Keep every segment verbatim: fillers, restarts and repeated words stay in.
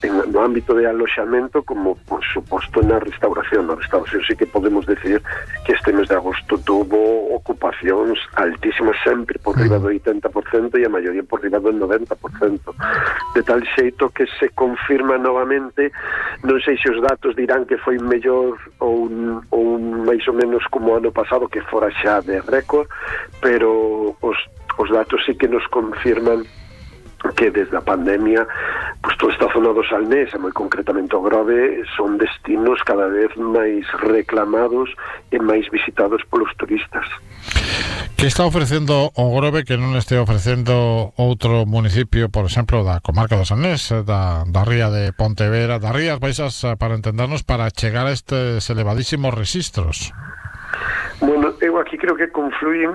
en, no ámbito de aloxamento como, por suposto, na restauración. Na restauración sí que podemos decir que este mes de agosto tuvo ocupacións altísimas, sempre por riba do oitenta por cento e a maioría por riba do noventa por cento, de tal xeito que se confirma novamente. Non sei se os datos dirán que foi mellor ou, ou máis ou menos como o ano pasado, que fora xa de récord, pero os, os datos sí que nos confirman que desde a pandemia, pues, toda esta zona do Salnés, e moi concretamente o Grove, son destinos cada vez máis reclamados e máis visitados polos turistas. Que está ofrecendo o Grove que non este ofrecendo outro municipio, por exemplo, da comarca do Salnés, da, da ría de Pontevedra, das Rías Baixas, para entendernos, para chegar a estes elevadísimos rexistros? Bueno, eu aquí creo que confluyen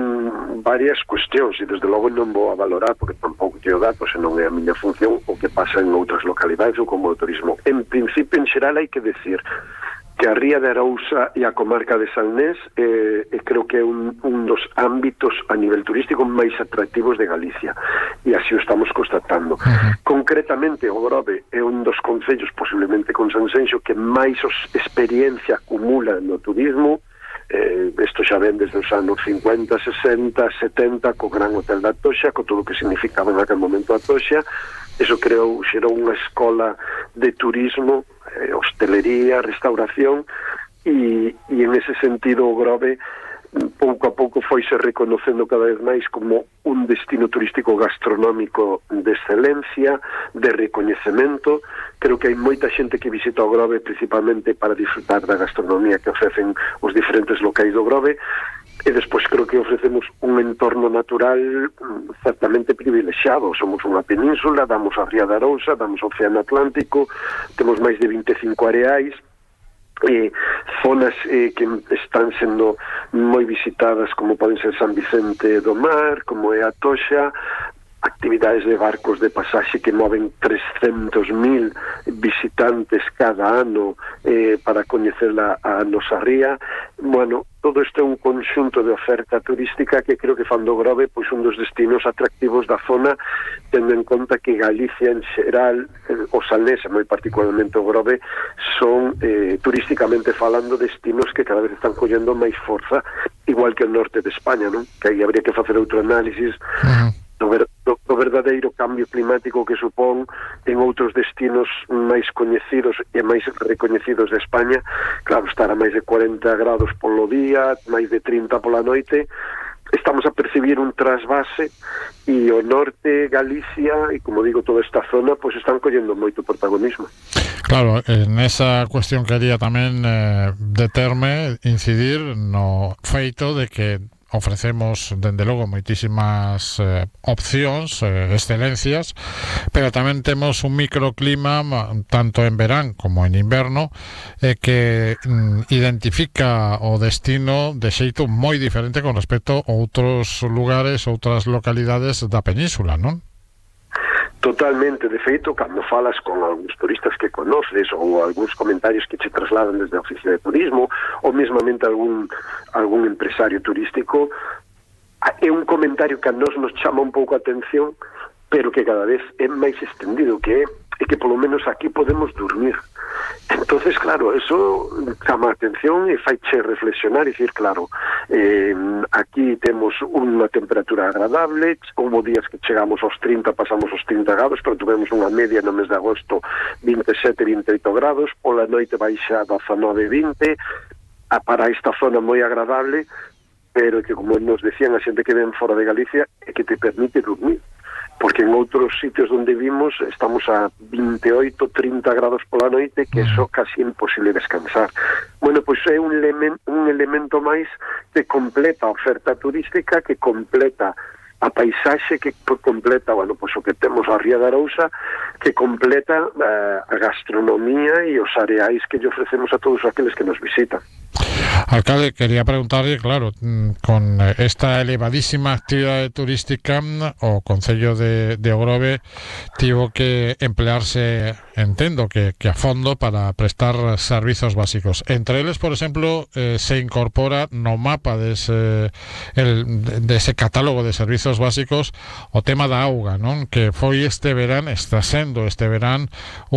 un, varias cuestións, e desde logo non vou a valorar, porque tampouco teño datos, e non é a miña función, o que pasa en outras localidades ou como o turismo. En principio, en xeral, hai que decir que a Ría de Arousa e a comarca de Salnés eh, eh, creo que é un, un dos ámbitos a nivel turístico máis atractivos de Galicia, e así o estamos constatando. Uh-huh. Concretamente, o Grove é un dos concellos, posiblemente con Sanxenxo, que máis os experiencia acumula no turismo. Eh, isto xa ven desde os anos cincuenta, sesenta, setenta, co Gran Hotel da Toxa, co todo o que significaba en aquel momento a Toxa. Eso creou, xerou unha escola de turismo, eh, hostelería, restauración, e, e en ese sentido o Grove pouco a pouco foise reconocendo cada vez máis como un destino turístico gastronómico de excelencia, de recoñecemento. Creo que hai moita xente que visita o Grove principalmente para disfrutar da gastronomía que ofrecen os diferentes locais do Grove, e despois creo que ofrecemos un entorno natural certamente privilexiado. Somos unha península, damos a Ría de Arousa, damos o Océano Atlántico, temos máis de veinticinco areais, Eh, zonas eh, que están sendo moi visitadas, como poden ser San Vicente do Mar, como é a Toxa, actividades de barcos de pasaxe que moven trescentos mil visitantes cada ano eh, para coñecer a, a nosa ría. Bueno, todo isto é un conxunto de oferta turística que creo que fan do Grove pois un dos destinos atractivos da zona, tendo en conta que Galicia en xeral, eh, o Salnés e moi particularmente o Grove, son eh, turísticamente falando destinos que cada vez están collendo máis forza, igual que o norte de España, non? Que aí habría que facer outro análisis uh-huh. do, ver, do, do verdadeiro cambio climático que supón en outros destinos máis coñecidos e máis recoñecidos de España. Claro, estar a máis de cuarenta grados polo día, máis de trinta pola noite. Estamos a percibir un trasvase, e o norte, Galicia e, como digo, toda esta zona pois están collendo moito protagonismo. Claro, en esa cuestión quería tamén eh, determe, incidir no feito de que ofrecemos, dende logo, moitísimas eh, opcións, eh, excelencias, pero tamén temos un microclima tanto en verán como en inverno eh, que mm, identifica o destino de xeito moi diferente con respecto a outros lugares, outras localidades da península, non? Totalmente. De feito, cando falas con algúns turistas que conoces ou algúns comentarios que che trasladan desde a oficina de turismo ou mesmamente algún, algún empresario turístico, é un comentario que a nos nos chama un pouco a atención, pero que cada vez é máis extendido, que é, é que polo menos aquí podemos dormir. Entonces, claro, eso chama a atención e faiche reflexionar e dicir, claro, eh, aquí temos unha temperatura agradable, houve días que chegamos aos trinta, pasamos aos trinta grados, pero tuvemos unha media no mes de agosto veinte e sete, veinte e oito grados, pola noite baixa dezanove, vinte, a para esta zona moi agradable, pero que, como nos decían a xente que ven fora de Galicia, é que te permite dormir, porque en outros sitios onde vimos estamos a veinte e oito, trinta grados pola noite, que é casi imposible descansar. Bueno, pois é un, elemen, un elemento máis que completa a oferta turística, que completa a paisaxe, que completa, bueno, pois o que temos a Ría de Arousa, que completa uh, a gastronomía e os areais que lle ofrecemos a todos aqueles que nos visitan. Alcalde, quería preguntarle, claro, con esta elevadísima actividade turística, o Concello de, de Ogrove tivo que emplearse, entendo que, que a fondo, para prestar servizos básicos. Entre eles, por exemplo, eh, se incorpora no mapa dese, el, dese catálogo de servizos básicos o tema da auga, non? Que foi este verán, está sendo este verán